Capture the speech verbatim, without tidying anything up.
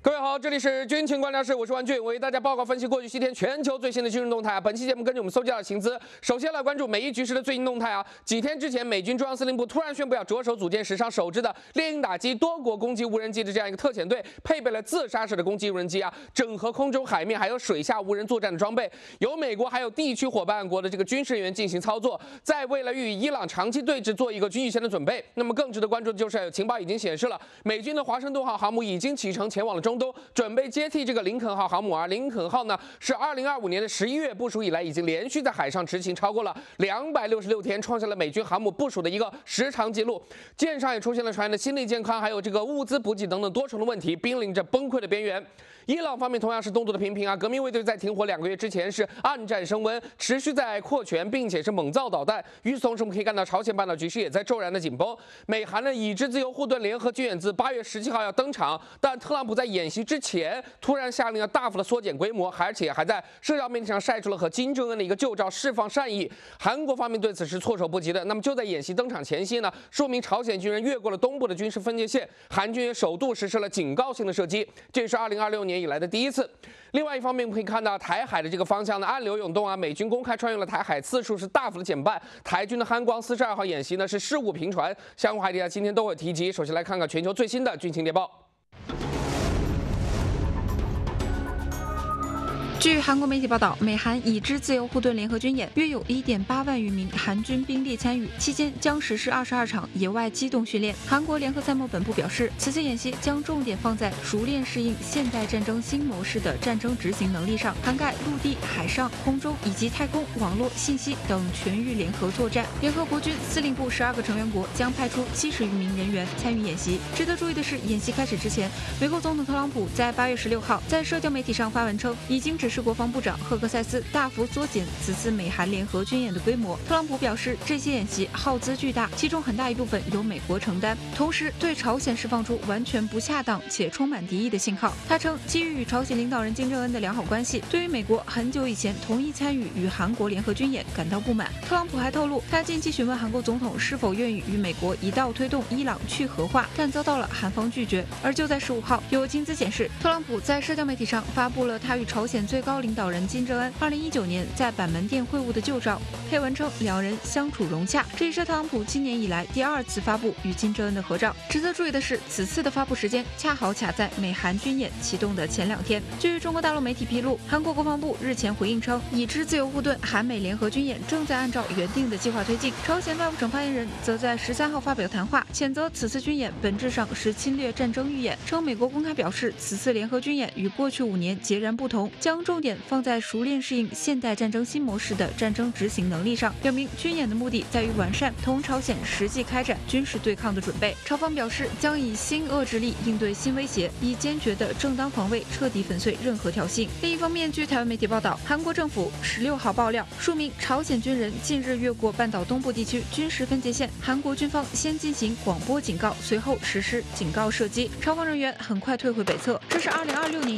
各位好，这里是军情观察室，我是万俊，为大家报告分析过去七天全球最新的军事动态啊。本期节目根据我们搜集到的情资，首先来关注美伊局势的最新动态啊。几天之前，美军中央司令部突然宣布要着手组建史上首支的猎鹰打击多国攻击无人机的这样一个特遣队，配备了自杀式的攻击无人机啊，整合空中、海面还有水下无人作战的装备，由美国还有地区伙伴国的这个军事人员进行操作，在为了与伊朗长期对峙做一个预先的准备。那么更值得关注的就是，情报已经显示了，美军的华盛顿号航母已经启程前往了中东，准备接替这个林肯号航母。而林肯号呢，是二零二五年的十一月部署以来，已经连续在海上执勤超过了两百六十六天，创下了美军航母部署的一个时长纪录。舰上也出现了船员的心理健康，还有这个物资补给等等多重的问题，濒临着崩溃的边缘。伊朗方面同样是动作的频频啊，革命卫队在停火两个月之前是暗战升温，持续在扩权，并且是猛造导弹。与此同时，我们可以看到朝鲜半岛局势也在骤然的紧绷。美韩的已知自由护盾联合军演自八月十七号要登场，但特朗普在演习之前突然下令要大幅的缩减规模，而且还在社交媒体上晒出了和金正恩的一个旧照，释放善意。韩国方面对此是措手不及的。那么就在演习登场前夕呢，数名朝鲜军人越过了东部的军事分界线，韩军也首度实施了警告性的射击，这是二零二六年以来的第一次。另外一方面，我们可以看到台海的这个方向呢，暗流涌动啊，美军公开穿越了台海次数是大幅的减半，台军的汉光四十二号演习呢是事故频传，相关话题啊今天都会提及。首先来看看全球最新的军情谍报。 据韩国媒体报道，美韩已知自由护盾联合军演约有 一点八万余名韩军兵力参与，期间将实施二十二场野外机动训练。韩国联合参谋本部表示，此次演习将重点放在熟练适应现代战争新模式的战争执行能力上，涵盖陆地、海上、空中以及太空、网络、信息等全域联合作战。联合国军司令部十二个成员国将派出七十余名人员参与演习。值得注意的是，演习开始之前，美国总统特朗普在八月十六号在社交媒体上发文称，已经指示国防部长赫克塞斯大幅缩减此次美韩联合军演的规模。特朗普表示，这些演习耗资巨大，其中很大一部分由美国承担，同时对朝鲜释放出完全不恰当且充满敌意的信号。他称，基于与朝鲜领导人金正恩的良好关系，对于美国很久以前同意参与与韩国联合军演感到不满。特朗普还透露，他近期询问韩国总统是否愿意与美国一道推动伊朗去核化，但遭到了韩方拒绝。而就在十五号，有情资显示，特朗普在社交媒体上发布了他与朝鲜最高领导人金正恩二零一九年在板门店会晤的旧照，配文称两人相处融洽。这也是特朗普今年以来第二次发布与金正恩的合照。值得注意的是，此次的发布时间恰好卡在美韩军演启动的前两天。据中国大陆媒体披露，韩国国防部日前回应称，已知自由护盾韩美联合军演正在按照原定的计划推进。朝鲜外务省发言人则在十三号发表谈话，谴责此次军演本质上是侵略战争预演，称美国公开表示，此次联合军演与过去五年截然不同，将重点放在熟练适应现代战争新模式的战争执行能力上，表明军演的目的在于完善同朝鲜实际开展军事对抗的准备。朝方表示，将以新遏制力应对新威胁，以坚决的正当防卫彻底粉碎任何挑衅。另一方面，据台湾媒体报道，韩国政府十六号爆料，数名朝鲜军人近日越过半岛东部地区军事分界线，韩国军方先进行广播警告，随后实施警告射击，朝方人员很快退回北侧。这是二零二六年